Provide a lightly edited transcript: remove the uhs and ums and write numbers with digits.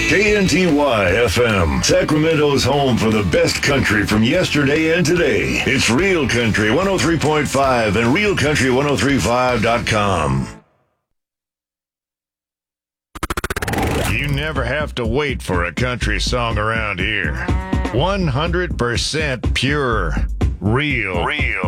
KNTY FM, Sacramento's home for the best country from yesterday and today. It's Real Country 103.5 and RealCountry1035.com. You never have to wait for a country song around here. 100% pure, real.